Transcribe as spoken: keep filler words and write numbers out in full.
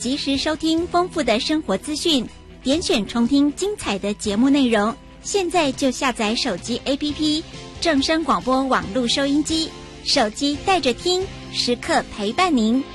及时收听丰富的生活资讯，点选重听精彩的节目内容。现在就下载手机 A P P 正声广播网络收音机，手机带着听，时刻陪伴您。